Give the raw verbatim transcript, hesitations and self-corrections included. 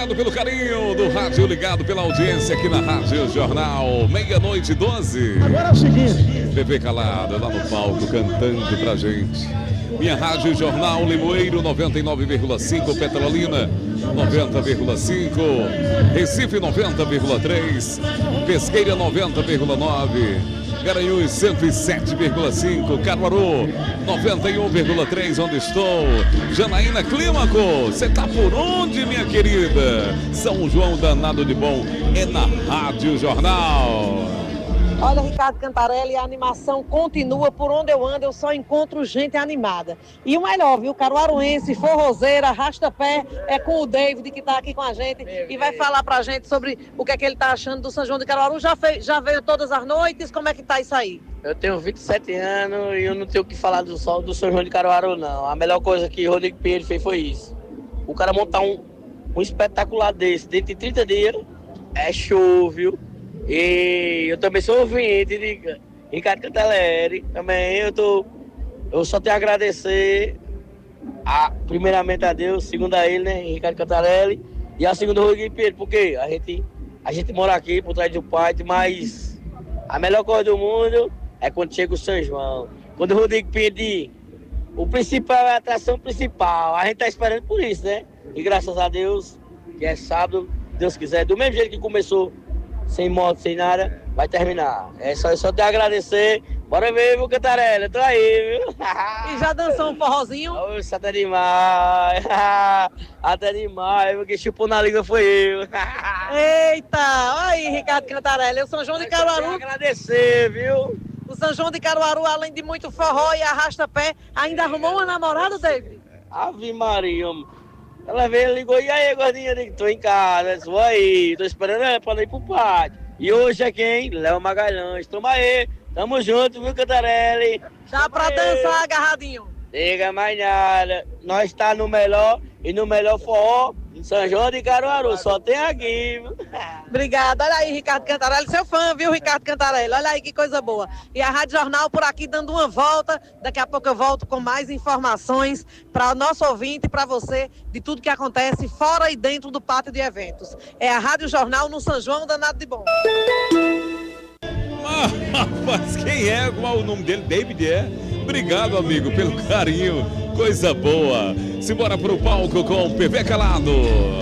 Obrigado pelo carinho do rádio ligado, pela audiência aqui na Rádio Jornal. Meia-noite doze. Agora é o seguinte. Bebê Calada lá no palco cantando pra gente. Minha Rádio Jornal Limoeiro noventa e nove vírgula cinco, Petrolina noventa vírgula cinco, Recife noventa vírgula três, Pesqueira noventa vírgula nove, Garanhuns cento e sete vírgula cinco, Caruaru noventa e um vírgula três, onde estou. Janaína Clímaco, você tá por onde, minha querida? São João danado de bom, é na Rádio Jornal. Olha, Ricardo Cantarelli, a animação continua. Por onde eu ando, eu só encontro gente animada. E o melhor, viu? Caruaruense, forrozeira, arrasta-pé, é com o David, que está aqui com a gente e vai falar pra gente sobre o que é que ele tá achando do São João de Caruaru. Já, fez, já veio todas as noites? Como é que tá isso aí? Eu tenho vinte e sete anos e eu não tenho o que falar do, só do São João de Caruaru, não. A melhor coisa que Rodrigo Pinheiro fez foi isso. O cara montar um, um espetacular desse dentro de trinta dias é show, viu? E eu também sou ouvinte de Ricardo Cantarelli. Também eu tô. Eu só tenho a agradecer a, primeiramente a Deus, segundo a ele, né? Ricardo Cantarelli. E a segunda Rodrigo Pinheiro, porque a gente, a gente mora aqui por trás do pátio, mas a melhor coisa do mundo é quando chega o São João. Quando o Rodrigo Pinheiro diz, o principal é a atração principal. A gente tá esperando por isso, né? E graças a Deus, que é sábado, Deus quiser, do mesmo jeito que começou, sem moto, sem nada, vai terminar. É só, é só te agradecer. Bora ver, meu Cantarelli, eu tô aí, viu? E já dançou um forrozinho? Nossa, até demais. Até demais, porque chupou na língua foi eu. Eita, olha aí, Ricardo Cantarelli, o São João de Caruaru. Agradecer, viu? O São João de Caruaru, além de muito forró e arrasta-pé, ainda arrumou uma namorada, David? Ave Maria, ela veio, ligou, e aí, gordinha, eu digo, tô em casa, vou aí, tô esperando ela pra ir pro pátio. E hoje é quem? Léo Magalhães, toma aí, tamo junto, viu, Cantarelli? Dá pra dançar agarradinho. Diga mais nada, nós tá no melhor e no melhor forró em São João de Caruaru, só tem aqui, viu? Obrigada, olha aí, Ricardo Cantarelli, seu fã, viu, Ricardo Cantarelli? Olha aí que coisa boa. E a Rádio Jornal por aqui dando uma volta, daqui a pouco eu volto com mais informações para o nosso ouvinte e para você de tudo que acontece fora e dentro do pátio de eventos. É a Rádio Jornal no São João danado de bom. Ah, rapaz, quem é? Qual o nome dele? David, é? Obrigado, amigo, pelo carinho. Coisa boa. Simbora pro palco com P V Calado.